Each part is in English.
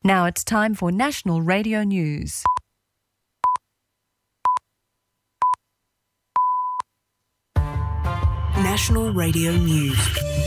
Now it's time for National Radio News. National Radio News.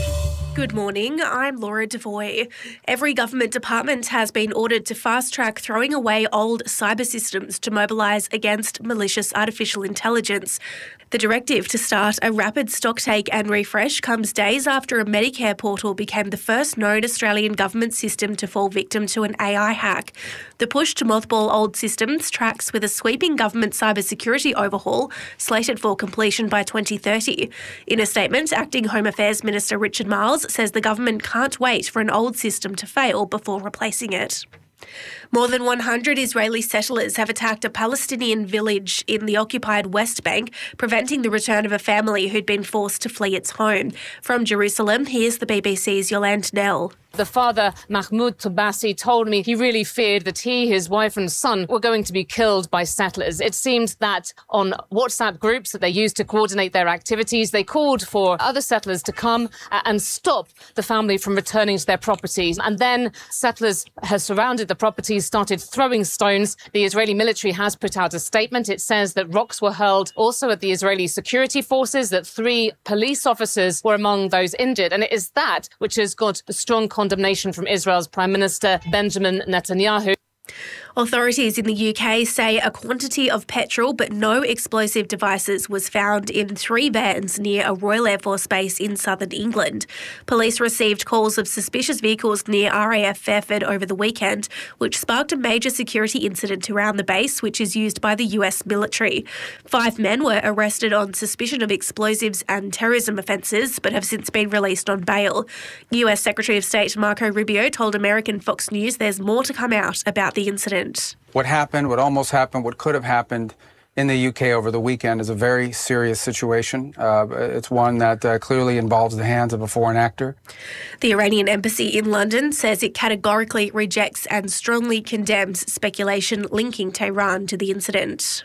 Good morning, I'm Laura Devoy. Every government department has been ordered to fast-track throwing away old cyber systems to mobilise against malicious artificial intelligence. The directive to start a rapid stocktake and refresh comes days after a Medicare portal became the first known Australian government system to fall victim to an AI hack. The push to mothball old systems tracks with a sweeping government cybersecurity overhaul slated for completion by 2030. In a statement, Acting Home Affairs Minister Richard Marles says the government can't wait for an old system to fail before replacing it. More than 100 Israeli settlers have attacked a Palestinian village in the occupied West Bank, preventing the return of a family who'd been forced to flee its home. From Jerusalem, here's the BBC's Yolande Nell. The father, Mahmoud Tabassi, told me he really feared that he, his wife and son were going to be killed by settlers. It seemed that on WhatsApp groups that they used to coordinate their activities, they called for other settlers to come and stop the family from returning to their properties. And then settlers have surrounded the properties, started throwing stones. The Israeli military has put out a statement. It says that rocks were hurled also at the Israeli security forces, that 3 police officers were among those injured. And it is that which has got a strong condemnation from Israel's Prime Minister Benjamin Netanyahu. Authorities in the UK say a quantity of petrol but no explosive devices was found in 3 vans near a Royal Air Force base in southern England. Police received calls of suspicious vehicles near RAF Fairford over the weekend, which sparked a major security incident around the base, which is used by the US military. 5 men were arrested on suspicion of explosives and terrorism offences, but have since been released on bail. US Secretary of State Marco Rubio told American Fox News there's more to come out about the incident. What happened, what almost happened, what could have happened in the UK over the weekend is a very serious situation. It's one that clearly involves the hands of a foreign actor. The Iranian embassy in London says it categorically rejects and strongly condemns speculation linking Tehran to the incident.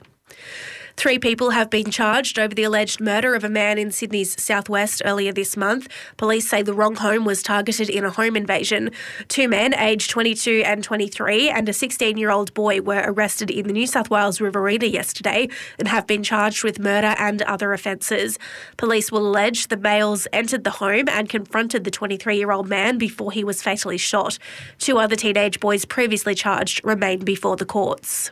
3 people have been charged over the alleged murder of a man in Sydney's southwest earlier this month. Police say the wrong home was targeted in a home invasion. 2 men, aged 22 and 23, and a 16-year-old boy were arrested in the New South Wales Riverina yesterday and have been charged with murder and other offences. Police will allege the males entered the home and confronted the 23-year-old man before he was fatally shot. 2 other teenage boys previously charged remain before the courts.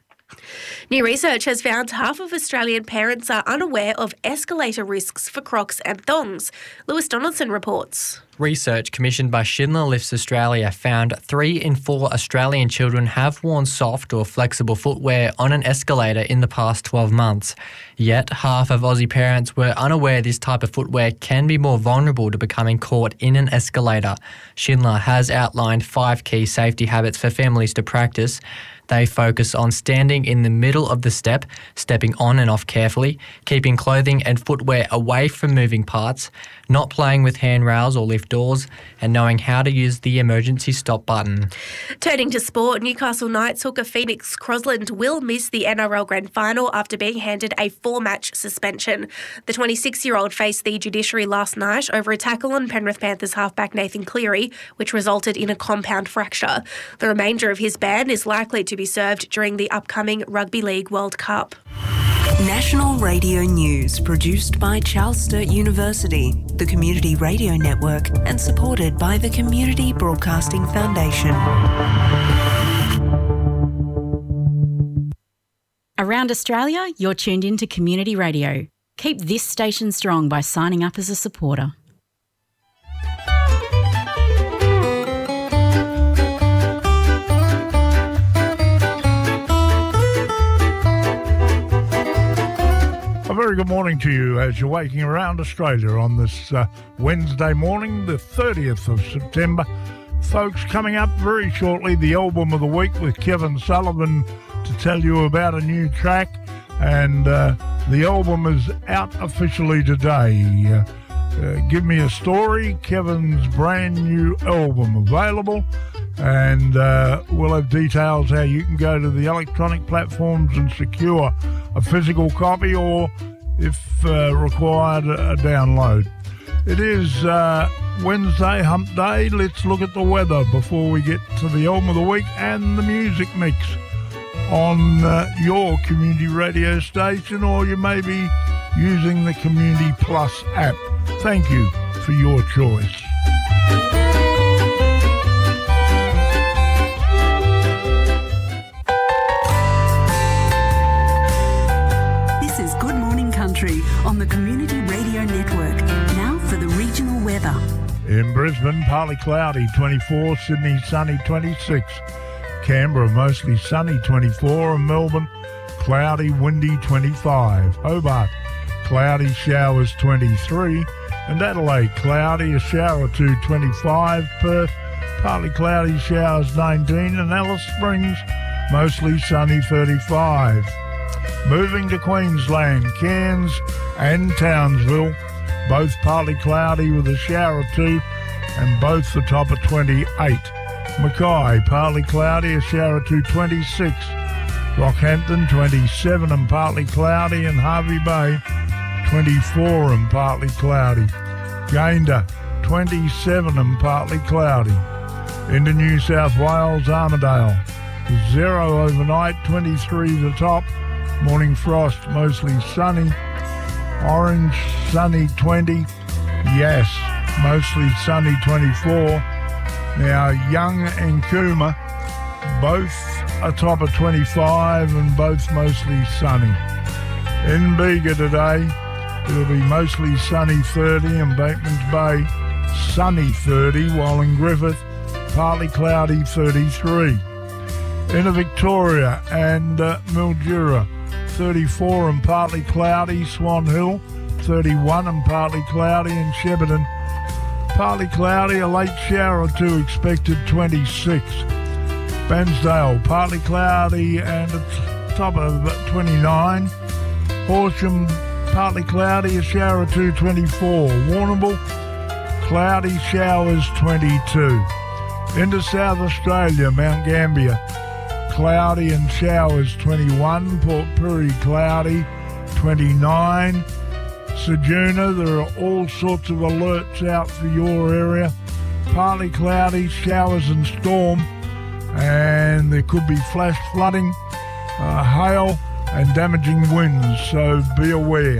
New research has found half of Australian parents are unaware of escalator risks for Crocs and thongs. Lewis Donaldson reports. Research commissioned by Schindler Lifts Australia found 3 in 4 Australian children have worn soft or flexible footwear on an escalator in the past 12 months. Yet, half of Aussie parents were unaware this type of footwear can be more vulnerable to becoming caught in an escalator. Schindler has outlined 5 key safety habits for families to practice. They focus on standing in the middle of the step, stepping on and off carefully, keeping clothing and footwear away from moving parts, not playing with handrails or lift doors, and knowing how to use the emergency stop button. Turning to sport, Newcastle Knights hooker Phoenix Crosland will miss the NRL Grand Final after being handed a 4-match suspension. The 26-year-old faced the judiciary last night over a tackle on Penrith Panthers halfback Nathan Cleary, which resulted in a compound fracture. The remainder of his ban is likely to be served during the upcoming Rugby League World Cup. National Radio News, produced by Charles Sturt University, the Community Radio Network, and supported by the Community Broadcasting Foundation. Around Australia, you're tuned in to Community Radio. Keep this station strong by signing up as a supporter. A very good morning to you as you're waking around Australia on this Wednesday morning, the 30th of September. Folks, coming up very shortly, the album of the week with Kevin Sullivan to tell you about a new track, and the album is out officially today. Give Me a Story, Kevin's brand new album available, and we'll have details how you can go to the electronic platforms and secure a physical copy, or if required, a download. It is Wednesday, hump day. Let's look at the weather before we get to the album of the week and the music mix on your community radio station, or you may be using the Community Plus app. Thank you for your choice. This is Good Morning Country on the Community Radio Network. Now for the regional weather. In Brisbane, partly cloudy, 24. Sydney, sunny, 26. Canberra, mostly sunny, 24. And Melbourne, cloudy, windy, 25. Hobart, cloudy, showers, 23. And Adelaide, cloudy, a shower or two, 25. Perth, partly cloudy, showers, 19. And Alice Springs, mostly sunny, 35. Moving to Queensland, Cairns and Townsville, both partly cloudy with a shower or two, and both the top of 28. Mackay, partly cloudy, a shower or two, 26. Rockhampton, 27 and partly cloudy, and Hervey Bay, 24 and partly cloudy. Gayndah, 27 and partly cloudy. Into New South Wales, Armidale, 0 overnight, 23 the top. Morning frost, mostly sunny. Orange, sunny, 20. Yes, mostly sunny, 24. Now, Young and Cooma, both atop of 25 and both mostly sunny. In Bega today, it'll be mostly sunny, 30, and Batemans Bay, sunny, 30, while in Griffith, partly cloudy, 33. Into Victoria and Mildura, 34 and partly cloudy. Swan Hill, 31 and partly cloudy. And Shepparton, partly cloudy, a late shower or two expected, 26. Bairnsdale, partly cloudy and a top of 29. Horsham, partly cloudy, a shower or two, 24. Warrnambool, cloudy, showers, 22. Into South Australia, Mount Gambier, cloudy and showers, 21. Port Pirie, cloudy, 29. Ceduna, there are all sorts of alerts out for your area. Partly cloudy, showers and storm, and there could be flash flooding, hail and damaging winds, so be aware.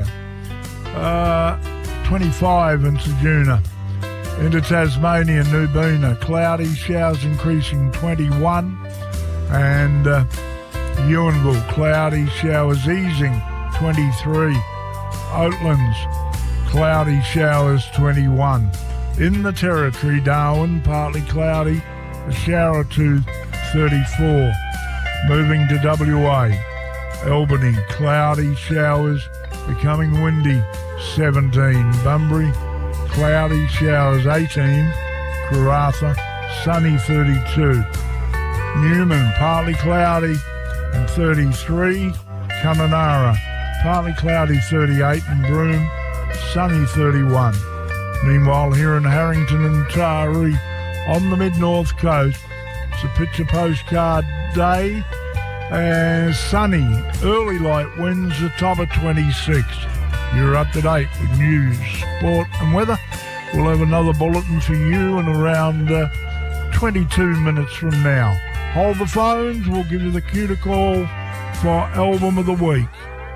25 in Ceduna. Into Tasmania, Nubina, cloudy, showers increasing, 21. And Ewanville, cloudy, showers easing, 23. Oatlands, cloudy, showers, 21. In the Territory, Darwin, partly cloudy, a shower or two, 34. Moving to WA, Albany, cloudy, showers, becoming windy, 17. Bunbury, cloudy, showers, 18. Karratha, sunny, 32. Newman, partly cloudy and 33. Kununurra, partly cloudy, 38. And Broome, sunny, 31. Meanwhile, here in Harrington and Taree on the mid-north coast, it's a picture postcard day and sunny. Early light winds, the top of 26. You're up to date with news, sport and weather. We'll have another bulletin for you in around 22 minutes from now. Hold the phones, we'll give you the cue to call for Album of the Week.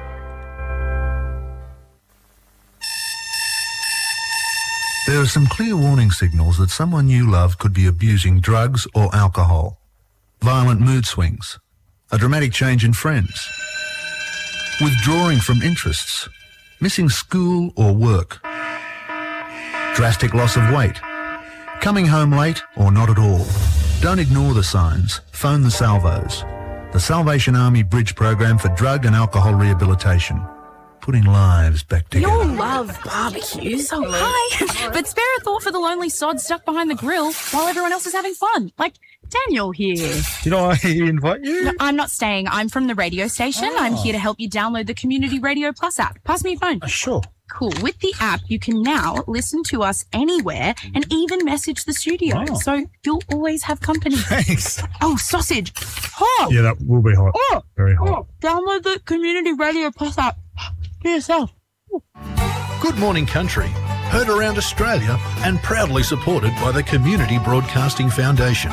There are some clear warning signals that someone you love could be abusing drugs or alcohol. Violent mood swings, a dramatic change in friends, withdrawing from interests, missing school or work, drastic loss of weight, coming home late or not at all. Don't ignore the signs. Phone the Salvos, the Salvation Army Bridge Program for Drug and Alcohol Rehabilitation. Putting lives back together. You'll love barbecues. Oh, hi. But spare a thought for the lonely sod stuck behind the grill while everyone else is having fun. Like Daniel here. Did I invite you? No, I'm not staying. I'm from the radio station. Oh. I'm here to help you download the Community Radio Plus app. Pass me your phone. Sure. Cool. With the app, you can now listen to us anywhere and even message the studio. Oh. So you'll always have company. Thanks. Oh, sausage. Hot. Yeah, that will be hot. Oh. Very hot. Oh. Download the Community Radio Plus app for yourself. Good Morning Country heard around Australia and proudly supported by the Community Broadcasting Foundation.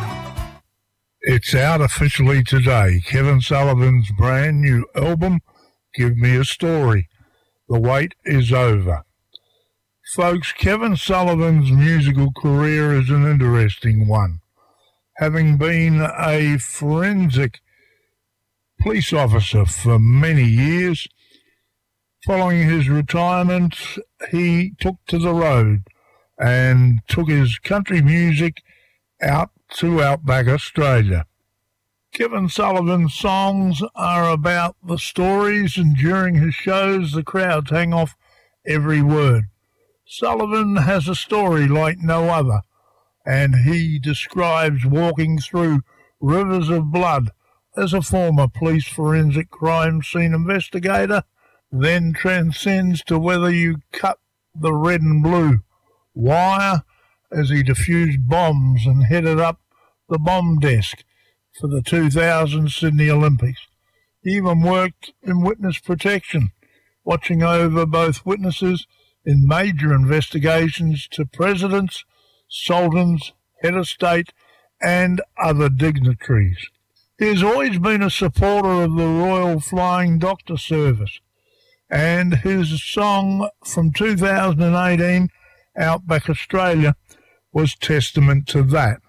It's out officially today. Kevin Sullivan's brand new album, Give Me a Story. The wait is over. Folks, Kevin Sullivan's musical career is an interesting one. Having been a forensic police officer for many years, following his retirement, he took to the road and took his country music out to outback Australia. Kevin Sullivan's songs are about the stories, and during his shows the crowds hang off every word. Sullivan has a story like no other, and he describes walking through rivers of blood as a former police forensic crime scene investigator, then transcends to whether you cut the red and blue wire as he defused bombs and headed up the bomb desk for the 2000 Sydney Olympics. He even worked in witness protection, watching over both witnesses in major investigations to presidents, sultans, head of state, and other dignitaries. He has always been a supporter of the Royal Flying Doctor Service, and his song from 2018, Outback Australia, was testament to that.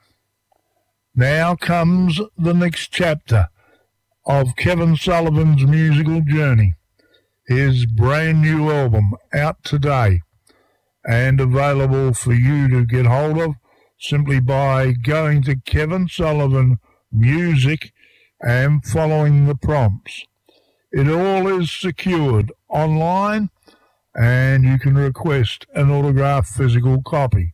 Now comes the next chapter of Kevin Sullivan's musical journey. His brand new album, out today and available for you to get hold of simply by going to Kevin Sullivan Music and following the prompts. It all is secured online, and you can request an autographed physical copy.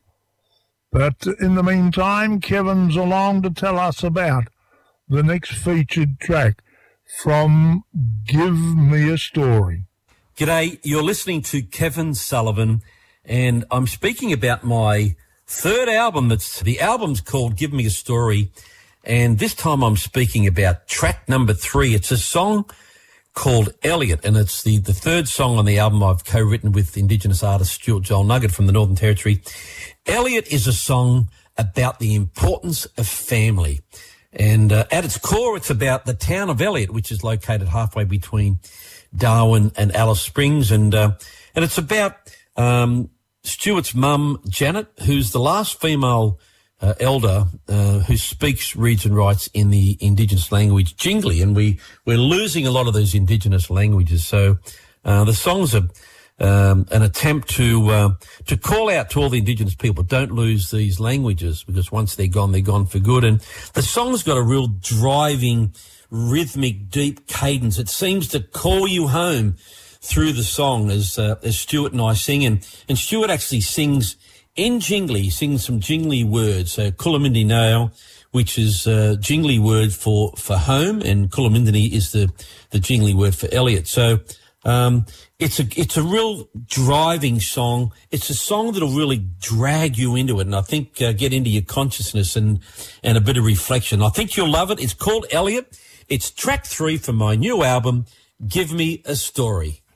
But in the meantime, Kevin's along to tell us about the next featured track from Give Me a Story. G'day, you're listening to Kevin Sullivan, and I'm speaking about my third album. The album's called Give Me a Story, and this time I'm speaking about track number 3. It's a song called Elliot, and it's the third song on the album I've co-written with Indigenous artist Stuart Joel Nugget from the Northern Territory. Elliot is a song about the importance of family, and at its core it's about the town of Elliot, which is located halfway between Darwin and Alice Springs, and it's about Stuart's mum, Janet, who's the last female elder who speaks, reads and writes in the Indigenous language Jingli, and we're losing a lot of those Indigenous languages. So the songs are an attempt to call out to all the Indigenous people, don't lose these languages, because once they're gone for good. And the song's got a real driving, rhythmic, deep cadence. It seems to call you home through the song as Stuart and I sing. And Stuart actually sings in Jingli. He sings some Jingli words. So Kulamindi Nao, which is Jingli word for home, and Kulamindini is the Jingli word for Elliot. So it's a real driving song. It's a song that'll really drag you into it, and I think get into your consciousness and a bit of reflection. I think you'll love it. It's called Elliot. It's track 3 from my new album, Give Me a Story.